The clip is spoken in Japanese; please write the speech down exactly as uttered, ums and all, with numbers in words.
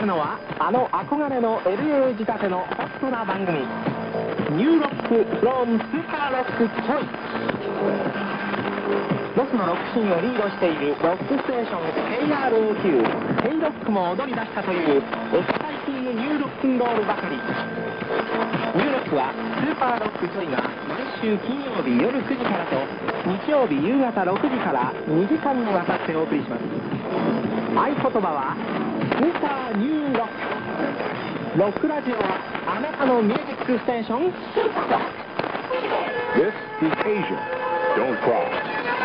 のはあの憧れの エルエー 仕立てのホットな番組ニューロックフロムスーパーロックチョイス。ロスのロックシーンをリードしているロックステーション ケーアールエー 級ヘイロックも踊り出したというエキサイティングニューロックンロールばかり。ニューロックはスーパーロックチョイが毎週金曜日夜くじからと日曜日夕方ろくじからにじかんにわたってお送りします。合言葉はスーパーニューロック。ロックラジオはあなたのミュージックステーション。 This is Asia. Don't cry.